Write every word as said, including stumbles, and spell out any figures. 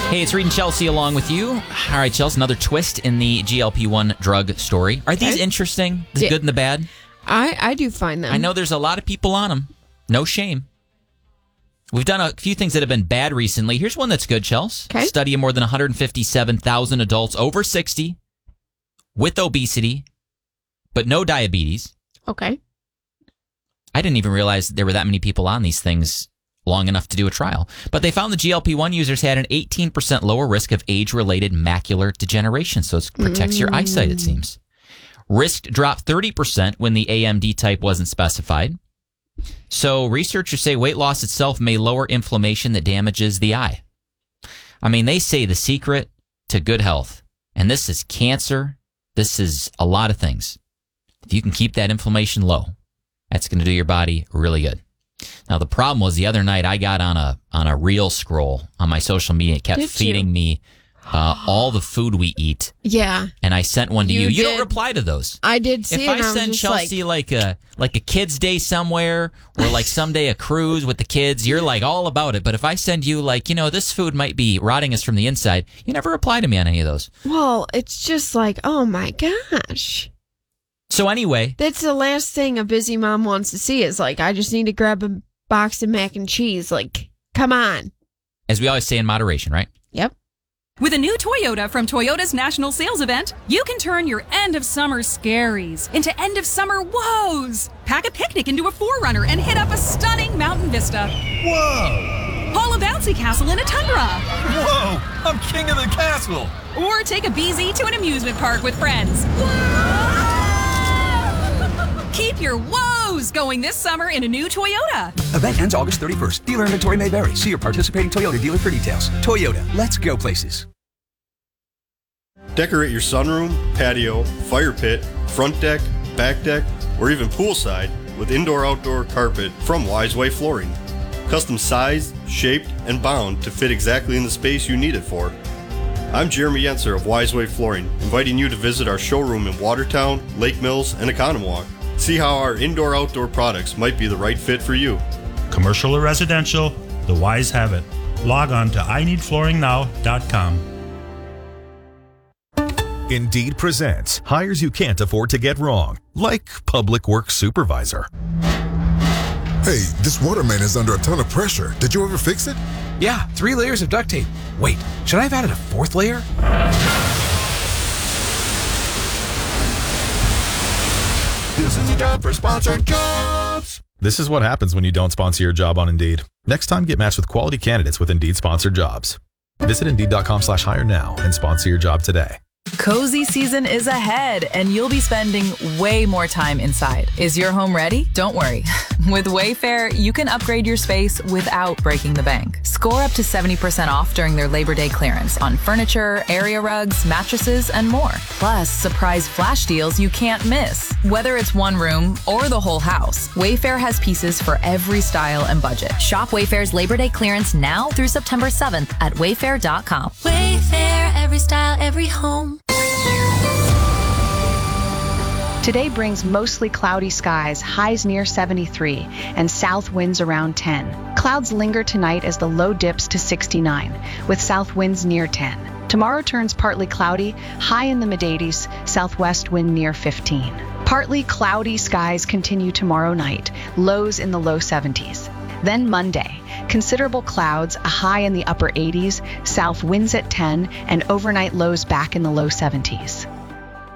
Hey, it's Reed and Chelsea along with you. All right, Chelsea, another twist in the G L P one drug story. Are these Okay. interesting? The Yeah. good and the bad? I, I do find them. I know there's a lot of people on them. No shame. We've done a few things that have been bad recently. Here's one that's good, Chelsea. Okay. Study of more than one hundred fifty-seven thousand adults over sixty with obesity, but no diabetes. Okay. I didn't even realize there were that many people on these things long enough to do a trial. But they found the G L P one users had an eighteen percent lower risk of age-related macular degeneration. So it protects mm. your eyesight, it seems. Risk dropped thirty percent when the A M D type wasn't specified. So researchers say weight loss itself may lower inflammation that damages the eye. I mean, they say the secret to good health, and this is cancer, this is a lot of things. If you can keep that inflammation low, that's going to do your body really good. Now, the problem was the other night I got on a on a reel scroll on my social media. It kept Did feeding you? me uh, all the food we eat. Yeah. And I sent one to you. You You, don't did. reply to those. I did see If it. I and I was send just Chelsea like, like a like a kids' day somewhere or like someday a cruise with the kids, you're like all about it. But if I send you like, you know, this food might be rotting us from the inside, you never reply to me on any of those. well, it's just like, oh my gosh. So anyway, That's the last thing a busy mom wants to see is like, I just need to grab a box of mac and cheese. Like, come on. as we always say, in moderation, right? Yep. With a new Toyota from Toyota's National Sales Event, you can turn your end-of-summer scaries into end-of-summer woes. Pack a picnic into a four runner and hit up a stunning mountain vista. Whoa! Haul a bouncy castle in a Tundra. Whoa! I'm king of the castle! Or take a B Z to an amusement park with friends. Keep your woes going this summer in a new Toyota. Event ends August thirty-first. Dealer inventory may vary. See your participating Toyota dealer for details. Toyota, let's go places. Decorate your sunroom, patio, fire pit, front deck, back deck, or even poolside with indoor-outdoor carpet from Wiseway Flooring. Custom sized, shaped, and bound to fit exactly in the space you need it for. I'm Jeremy Yenser of Wiseway Flooring, inviting you to visit our showroom in Watertown, Lake Mills, and Economowoc. See how our indoor-outdoor products might be the right fit for you. Commercial or residential, the Wise have it. Log on to I need flooring now dot com. Indeed presents hires you can't afford to get wrong, like public works supervisor. Hey, this water main is under a ton of pressure. Did you ever fix it? Yeah, three layers of duct tape. Wait, should I have added a fourth layer? This is a job for Sponsored Jobs. This is what happens when you don't sponsor your job on Indeed. Next time, get matched with quality candidates with Indeed sponsored jobs. Visit Indeed.com slash hire now and sponsor your job today. Cozy season is ahead, and you'll be spending way more time inside. Is your home ready? Don't worry. With Wayfair, you can upgrade your space without breaking the bank. Score up to seventy percent off during their Labor Day clearance on furniture, area rugs, mattresses, and more. Plus, surprise flash deals you can't miss. Whether it's one room or the whole house, Wayfair has pieces for every style and budget. Shop Wayfair's Labor Day clearance now through September seventh at wayfair dot com. Wayfair, every style, every home. Today brings mostly cloudy skies, highs near seventy-three, and south winds around ten. Clouds linger tonight as the low dips to sixty-nine, with south winds near ten. Tomorrow turns partly cloudy, high in the mid-eighties, southwest wind near fifteen. Partly cloudy skies continue tomorrow night, lows in the low seventies. Then Monday, considerable clouds, a high in the upper eighties, south winds at ten, and overnight lows back in the low seventies.